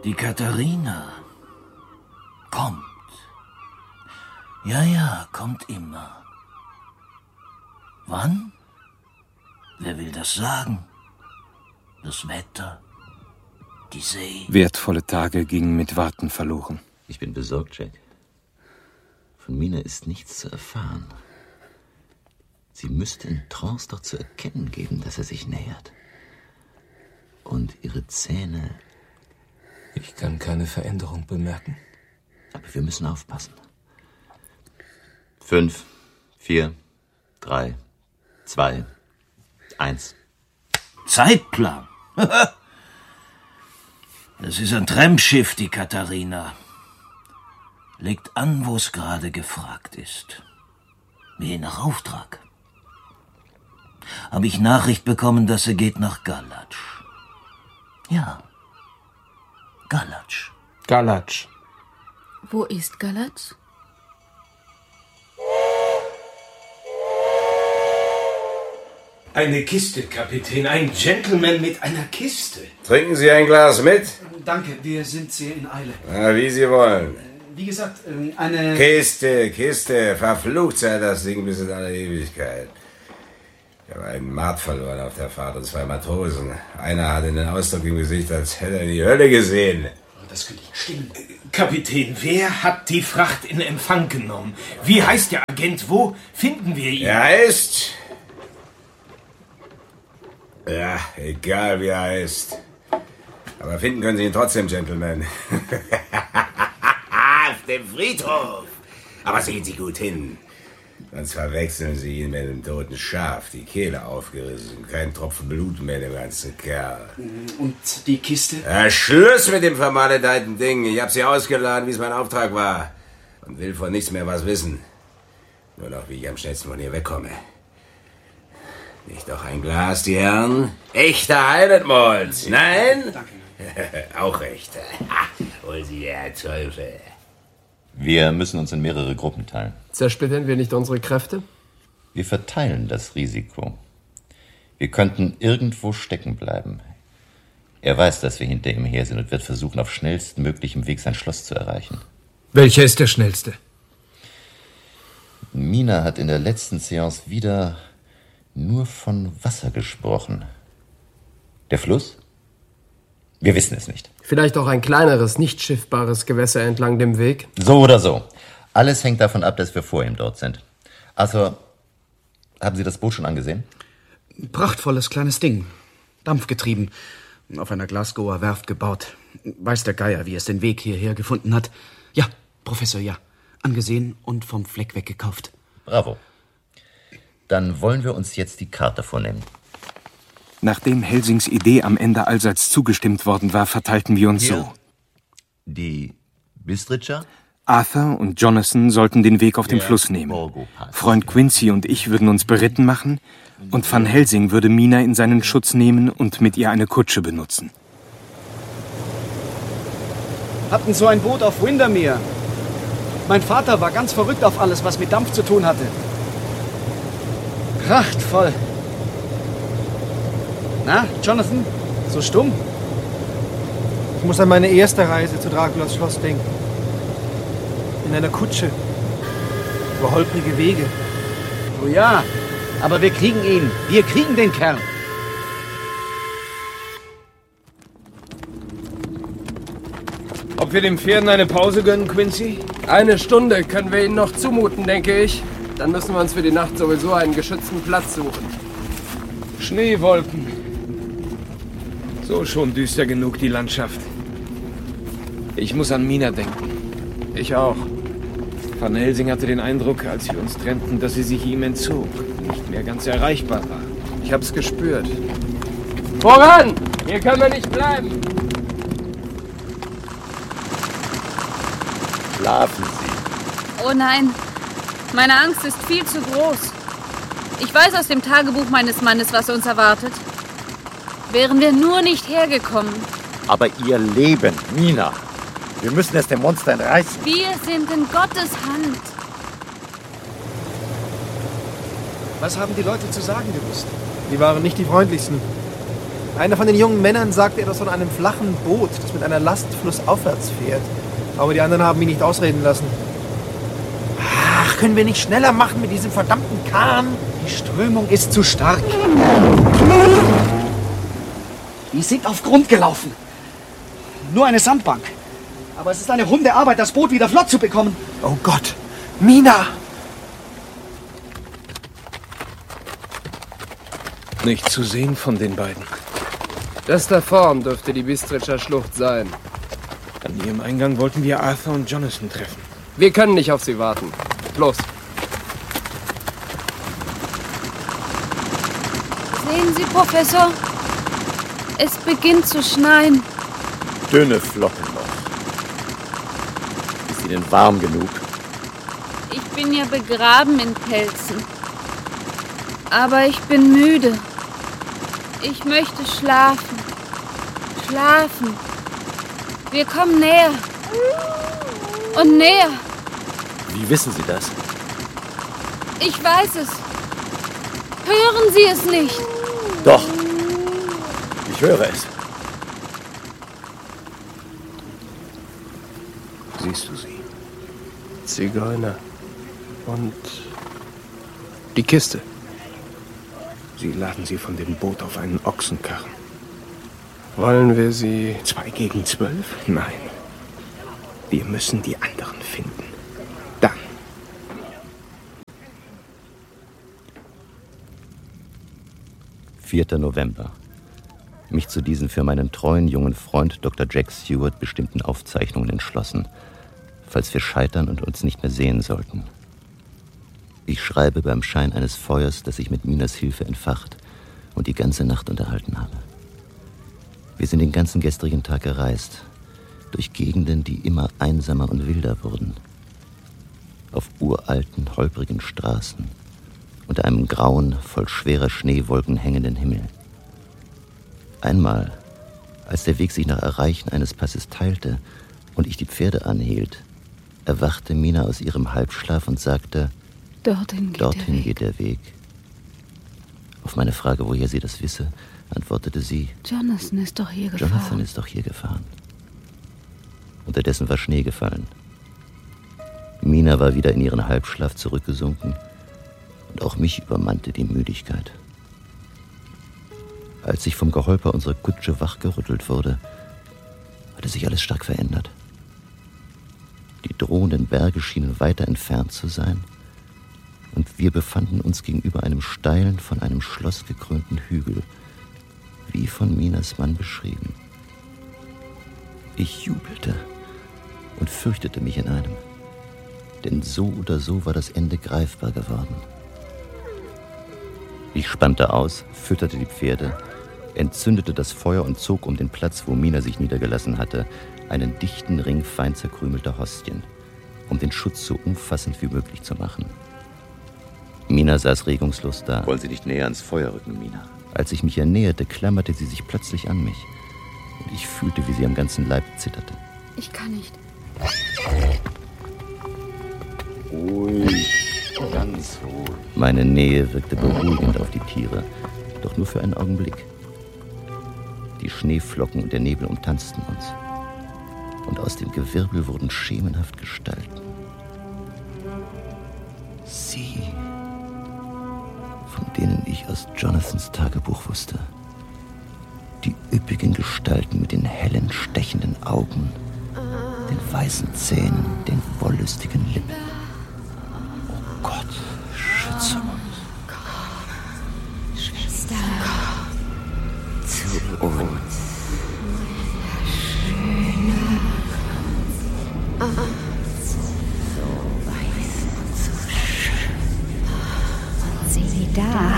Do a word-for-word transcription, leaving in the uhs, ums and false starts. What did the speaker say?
Die Katharina kommt. Ja, ja, kommt immer. Wann? Wer will das sagen? Das Wetter, die See. Wertvolle Tage gingen mit Warten verloren. Ich bin besorgt, Jack. Von Mina ist nichts zu erfahren. Sie müsste in Trance doch zu erkennen geben, dass er sich nähert. Und ihre Zähne... Ich kann keine Veränderung bemerken. Aber wir müssen aufpassen. Fünf, vier, drei, zwei, eins. Zeitplan. Das ist ein Trampschiff, die Katharina. Legt an, wo es gerade gefragt ist. Je nach Auftrag. Habe ich Nachricht bekommen, dass sie geht nach Galatsch. Ja. Galatsch. Galatsch. Wo ist Galatsch? Eine Kiste, Kapitän. Ein Gentleman mit einer Kiste. Trinken Sie ein Glas mit? Danke, wir sind sehr in Eile. Na, wie Sie wollen. Wie gesagt, eine... Kiste, Kiste. Verflucht sei das Ding bis in alle Ewigkeit. Ich habe einen Mart verloren auf der Fahrt und zwei Matrosen. Einer hatte einen Ausdruck im Gesicht, als hätte er die Hölle gesehen. Das könnte nicht stimmen. Kapitän, wer hat die Fracht in Empfang genommen? Wie heißt der Agent? Wo finden wir ihn? Er heißt... Ja, egal wie er heißt. Aber finden können Sie ihn trotzdem, Gentlemen. Auf dem Friedhof. Aber sehen Sie gut hin. Sonst verwechseln Sie ihn mit einem toten Schaf. Die Kehle aufgerissen. Kein Tropfen Blut mehr, der ganze Kerl. Und die Kiste? Ja, Schluss mit dem vermaledeiten Ding. Ich habe Sie ausgeladen, wie es mein Auftrag war. Und will von nichts mehr was wissen. Nur noch, wie ich am schnellsten von hier wegkomme. Nicht doch ein Glas, die Herren? Echter Heimatmolz. Nein? Danke. Auch echter. Hol Sie, der Teufel. Wir müssen uns in mehrere Gruppen teilen. Zersplittern wir nicht unsere Kräfte? Wir verteilen das Risiko. Wir könnten irgendwo stecken bleiben. Er weiß, dass wir hinter ihm her sind und wird versuchen, auf schnellstmöglichem Weg sein Schloss zu erreichen. Welcher ist der schnellste? Mina hat in der letzten Seance wieder nur von Wasser gesprochen. Der Fluss? Wir wissen es nicht. Vielleicht auch ein kleineres, nicht schiffbares Gewässer entlang dem Weg? So oder so. Alles hängt davon ab, dass wir vor ihm dort sind. Also, haben Sie das Boot schon angesehen? Prachtvolles kleines Ding. Dampfgetrieben. Auf einer Glasgower Werft gebaut. Weiß der Geier, wie es den Weg hierher gefunden hat. Ja, Professor, ja. Angesehen und vom Fleck weg gekauft. Bravo. Dann wollen wir uns jetzt die Karte vornehmen. Nachdem Helsings Idee am Ende allseits zugestimmt worden war, verteilten wir uns Hier. so. Die Bistritzer? Arthur und Jonathan sollten den Weg auf dem Der Fluss nehmen. Borgo-Pass. Freund Quincy und ich würden uns beritten machen und Van Helsing würde Mina in seinen Schutz nehmen und mit ihr eine Kutsche benutzen. Hatten so ein Boot auf Windermere. Mein Vater war ganz verrückt auf alles, was mit Dampf zu tun hatte. Prachtvoll. Na, Jonathan, so stumm? Ich muss an meine erste Reise zu Draculas Schloss denken. In einer Kutsche. Über holprige Wege. Oh ja, aber wir kriegen ihn. Wir kriegen den Kerl. Ob wir den Pferden eine Pause gönnen, Quincy? Eine Stunde können wir ihnen noch zumuten, denke ich. Dann müssen wir uns für die Nacht sowieso einen geschützten Platz suchen. Schneewolken. So schon düster genug die Landschaft. Ich muss an Mina denken. Ich auch. Van Helsing hatte den Eindruck, als wir uns trennten, dass sie sich ihm entzog. Nicht mehr ganz erreichbar war. Ich hab's gespürt. Voran! Hier können wir nicht bleiben! Schlafen Sie. Oh nein, meine Angst ist viel zu groß. Ich weiß aus dem Tagebuch meines Mannes, was uns erwartet. Wären wir nur nicht hergekommen. Aber Ihr Leben, Mina. Wir müssen es dem Monster entreißen. Wir sind in Gottes Hand. Was haben die Leute zu sagen gewusst? Die waren nicht die freundlichsten. Einer von den jungen Männern sagte etwas von einem flachen Boot, das mit einer Last flussaufwärts fährt. Aber die anderen haben ihn nicht ausreden lassen. Ach, können wir nicht schneller machen mit diesem verdammten Kahn? Die Strömung ist zu stark. Die sind auf Grund gelaufen. Nur eine Sandbank. Aber es ist eine Hundearbeit, das Boot wieder flott zu bekommen. Oh Gott! Mina! Nicht zu sehen von den beiden. Das da vorn dürfte die Bistritscher Schlucht sein. An ihrem Eingang wollten wir Arthur und Jonathan treffen. Wir können nicht auf sie warten. Los. Sehen Sie, Professor? Es beginnt zu schneien. Dünne Flocken noch. Ist Ihnen warm genug? Ich bin ja begraben in Pelzen. Aber ich bin müde. Ich möchte schlafen. Schlafen. Wir kommen näher. Und näher. Wie wissen Sie das? Ich weiß es. Hören Sie es nicht? Doch. Ich höre es. Siehst du sie? Zigeuner. Und die Kiste. Sie laden sie von dem Boot auf einen Ochsenkarren. Wollen wir sie... Zwei gegen zwölf? Nein. Wir müssen die anderen finden. Dann. vierter November. Mich zu diesen für meinen treuen jungen Freund Doktor Jack Stewart bestimmten Aufzeichnungen entschlossen, falls wir scheitern und uns nicht mehr sehen sollten. Ich schreibe beim Schein eines Feuers, das ich mit Minas Hilfe entfacht und die ganze Nacht unterhalten habe. Wir sind den ganzen gestrigen Tag gereist, durch Gegenden, die immer einsamer und wilder wurden. Auf uralten, holprigen Straßen, unter einem grauen, voll schwerer Schneewolken hängenden Himmel. Einmal, als der Weg sich nach Erreichen eines Passes teilte und ich die Pferde anhielt, erwachte Mina aus ihrem Halbschlaf und sagte, Dorthin geht, Dorthin der, Weg. geht der Weg. Auf meine Frage, woher sie das wisse, antwortete sie, Jonathan ist doch hier gefahren. Jonathan ist doch hier gefahren. Unterdessen war Schnee gefallen. Mina war wieder in ihren Halbschlaf zurückgesunken und auch mich übermannte die Müdigkeit. Als ich vom Geholper unserer Kutsche wachgerüttelt wurde, hatte sich alles stark verändert. Die drohenden Berge schienen weiter entfernt zu sein, und wir befanden uns gegenüber einem steilen, von einem Schloss gekrönten Hügel, wie von Minas Mann beschrieben. Ich jubelte und fürchtete mich in einem, denn so oder so war das Ende greifbar geworden. Ich spannte aus, fütterte die Pferde, entzündete das Feuer und zog um den Platz, wo Mina sich niedergelassen hatte, einen dichten Ring fein zerkrümelter Hostien, um den Schutz so umfassend wie möglich zu machen. Mina saß regungslos da. Wollen Sie nicht näher ans Feuer rücken, Mina? Als ich mich ihr näherte, klammerte sie sich plötzlich an mich. Und ich fühlte, wie sie am ganzen Leib zitterte. Ich kann nicht. Ruhig, ganz ruhig. Meine Nähe wirkte beruhigend auf die Tiere, doch nur für einen Augenblick. Die Schneeflocken und der Nebel umtanzten uns. Und aus dem Gewirbel wurden schemenhaft Gestalten. Sie, von denen ich aus Jonathans Tagebuch wusste. Die üppigen Gestalten mit den hellen, stechenden Augen, den weißen Zähnen, den wollüstigen Lippen. Oh Gott, schütze uns. Schwester, zu uns. So weiß und so schön. Und sieh da.